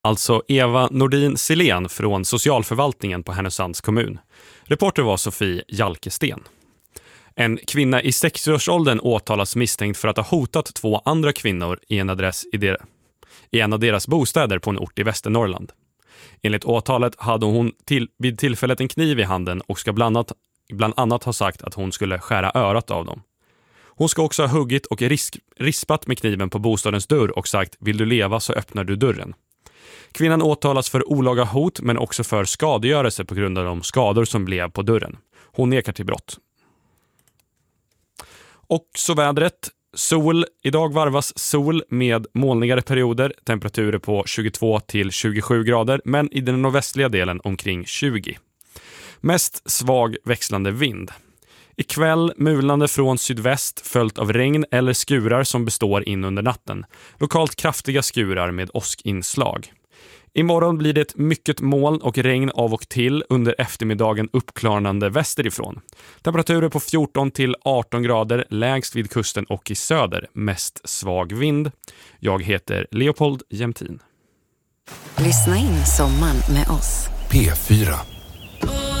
Alltså Eva Nordin Silén från socialförvaltningen på Härnösands kommun. Reporter var Sofie Jalkesten. En kvinna i 60-årsåldern åtalas misstänkt för att ha hotat 2 andra kvinnor i en av deras bostäder på en ort i Västernorrland. Enligt åtalet hade hon vid tillfället en kniv i handen och ska bland annat ha sagt att hon skulle skära örat av dem. Hon ska också ha huggit och rispat med kniven på bostadens dörr och sagt "Vill du leva så öppnar du dörren". Kvinnan åtalas för olaga hot men också för skadegörelse på grund av de skador som blev på dörren. Hon nekar till brott. Och så vädret. Sol. Idag varvas sol med molnigare perioder, temperaturer på 22 till 27 grader, men i den nordvästliga delen omkring 20. Mest svag växlande vind. Ikväll mulnande från sydväst följt av regn eller skurar som består in under natten. Lokalt kraftiga skurar med åskinslag. Imorgon blir det mycket moln och regn av och till, under eftermiddagen uppklarnande västerifrån. Temperaturer på 14 till 18 grader, lägst vid kusten och i söder, mest svag vind. Jag heter Leopold Jämtin. Lyssna in sommaren med oss. P4.